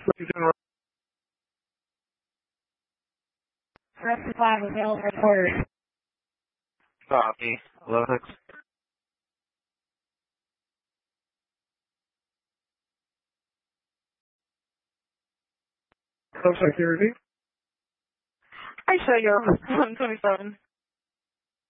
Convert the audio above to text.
General. Press 5 available reporters. Copy. 11. Security. I show you 127.